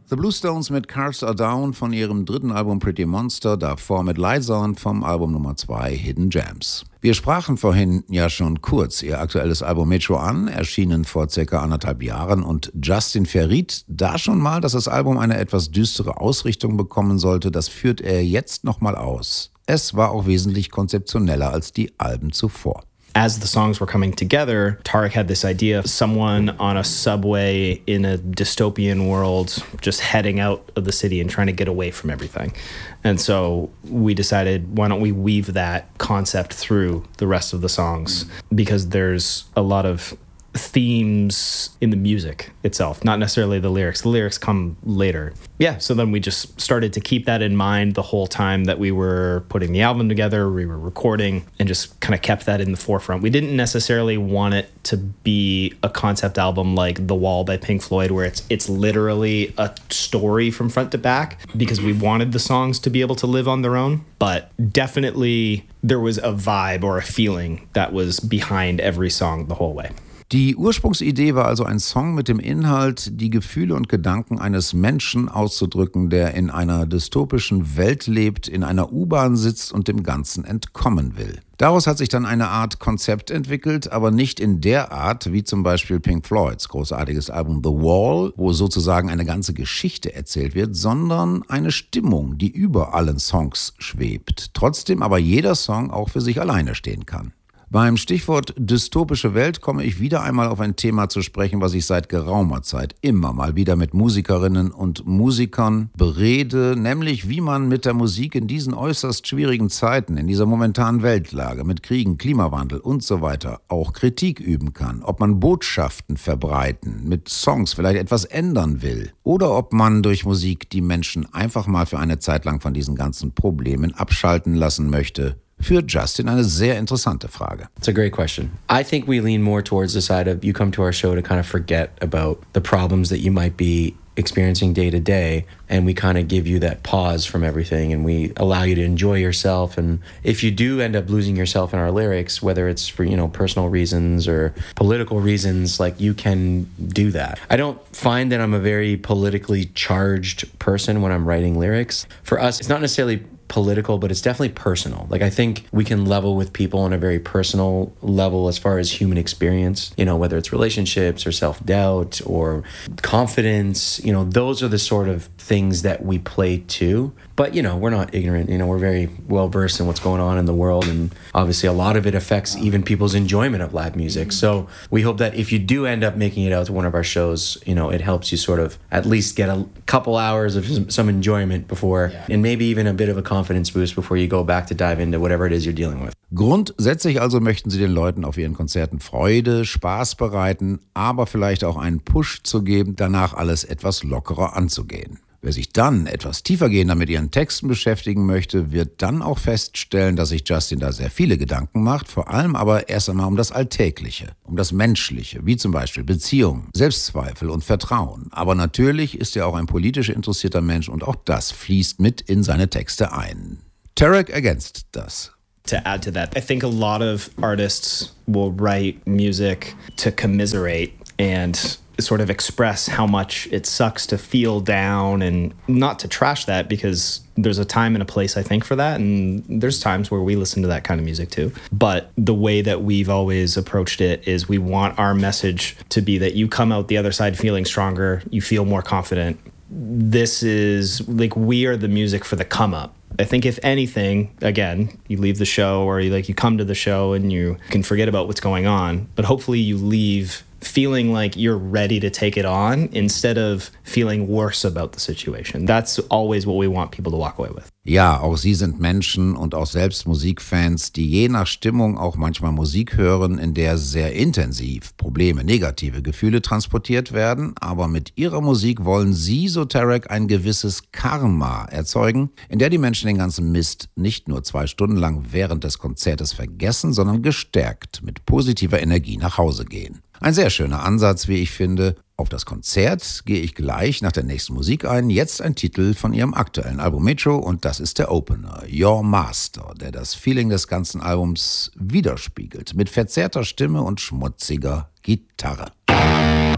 The Bluestones mit Cards Are Down von ihrem dritten Album Pretty Monster, davor mit Lights On vom Album Nummer 2 Hidden Gems. Wir sprachen vorhin ja schon kurz ihr aktuelles Album Metro an, erschienen vor ca. 1,5 Jahren, und Justin verriet da schon mal, dass das Album eine etwas düstere Ausrichtung bekommen sollte. Das führt er jetzt nochmal aus. Es war auch wesentlich konzeptioneller als die Alben zuvor. As the songs were coming together, Tarek had this idea of someone on a subway in a dystopian world just heading out of the city and trying to get away from everything. And so we decided, why don't we weave that concept through the rest of the songs? Because there's a lot of themes in the music itself, not necessarily the lyrics. The lyrics come later. Yeah, so then we just started to keep that in mind the whole time that we were putting the album together, we were recording, and just kind of kept that in the forefront. We didn't necessarily want it to be a concept album like The Wall by Pink Floyd, where it's literally a story from front to back, because we wanted the songs to be able to live on their own. But definitely there was a vibe or a feeling that was behind every song the whole way. Die Ursprungsidee war also ein Song mit dem Inhalt, die Gefühle und Gedanken eines Menschen auszudrücken, der in einer dystopischen Welt lebt, in einer U-Bahn sitzt und dem Ganzen entkommen will. Daraus hat sich dann eine Art Konzept entwickelt, aber nicht in der Art wie zum Beispiel Pink Floyds großartiges Album The Wall, wo sozusagen eine ganze Geschichte erzählt wird, sondern eine Stimmung, die über allen Songs schwebt. Trotzdem aber jeder Song auch für sich alleine stehen kann. Beim Stichwort dystopische Welt komme ich wieder einmal auf ein Thema zu sprechen, was ich seit geraumer Zeit immer mal wieder mit Musikerinnen und Musikern berede, nämlich wie man mit der Musik in diesen äußerst schwierigen Zeiten, in dieser momentanen Weltlage mit Kriegen, Klimawandel und so weiter auch Kritik üben kann. Ob man Botschaften verbreiten, mit Songs vielleicht etwas ändern will oder ob man durch Musik die Menschen einfach mal für eine Zeit lang von diesen ganzen Problemen abschalten lassen möchte. Für Justin eine sehr interessante Frage. It's a great question. I think we lean more towards the side of you come to our show to kind of forget about the problems that you might be experiencing day to day, and we kind of give you that pause from everything, and we allow you to enjoy yourself. And if you do end up losing yourself in our lyrics, whether it's for, personal reasons or political reasons, like, you can do that. I don't find that I'm a very politically charged person when I'm writing lyrics. For us, it's not necessarily political, but it's definitely personal. Like, I think we can level with people on a very personal level as far as human experience, whether it's relationships or self-doubt or confidence, those are the sort of things that we play to. But, we're not ignorant, we're very well versed in what's going on in the world. And obviously a lot of it affects even people's enjoyment of live music. So we hope that if you do end up making it out to one of our shows, it helps you sort of at least get a couple hours of some enjoyment before, and maybe even a bit of a confidence boost before you go back to dive into whatever it is you're dealing with. Grundsätzlich also möchten Sie den Leuten auf ihren Konzerten Freude, Spaß bereiten, aber vielleicht auch einen Push zu geben, danach alles etwas lockerer anzugehen. Wer sich dann etwas tiefergehender mit ihren Texten beschäftigen möchte, wird dann auch feststellen, dass sich Justin da sehr viele Gedanken macht, vor allem aber erst einmal um das Alltägliche, um das Menschliche, wie zum Beispiel Beziehungen, Selbstzweifel und Vertrauen. Aber natürlich ist er auch ein politisch interessierter Mensch und auch das fließt mit in seine Texte ein. Tarek ergänzt das. To add to that, I think a lot of artists will write music to commiserate and sort of express how much it sucks to feel down, and not to trash that, because there's a time and a place, I think, for that, and there's times where we listen to that kind of music too. But the way that we've always approached it is we want our message to be that you come out the other side feeling stronger, you feel more confident. This is like, we are the music for the come up. I think if anything, again, you leave the show, or you come to the show and you can forget about what's going on, but hopefully you leave feeling like you're ready to take it on instead of feeling worse about the situation. That's always what we want people to walk away with. Ja, auch Sie sind Menschen und auch selbst Musikfans, die je nach Stimmung auch manchmal Musik hören, in der sehr intensiv Probleme, negative Gefühle transportiert werden. Aber mit Ihrer Musik wollen Sie, so Tarek, ein gewisses Karma erzeugen, in der die Menschen den ganzen Mist nicht nur 2 Stunden lang während des Konzertes vergessen, sondern gestärkt mit positiver Energie nach Hause gehen. Ein sehr schöner Ansatz, wie ich finde. Auf das Konzert gehe ich gleich nach der nächsten Musik ein. Jetzt ein Titel von ihrem aktuellen Album Metro, und das ist der Opener, Your Master, der das Feeling des ganzen Albums widerspiegelt, mit verzerrter Stimme und schmutziger Gitarre.